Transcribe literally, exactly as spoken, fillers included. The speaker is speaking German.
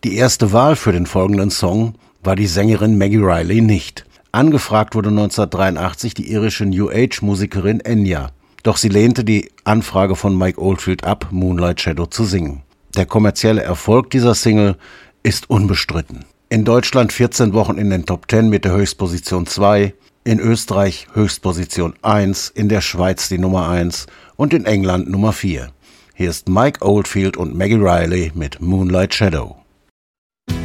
Die erste Wahl für den folgenden Song war die Sängerin Maggie Reilly nicht. Angefragt wurde neunzehnhundertdreiundachtzig die irische New-Age-Musikerin Enya. Doch sie lehnte die Anfrage von Mike Oldfield ab, Moonlight Shadow zu singen. Der kommerzielle Erfolg dieser Single ist unbestritten. In Deutschland vierzehn Wochen in den Top zehn mit der Höchstposition zwei, in Österreich Höchstposition eins, in der Schweiz die Nummer eins und in England Nummer vier. Hier ist Mike Oldfield und Maggie Reilly mit Moonlight Shadow.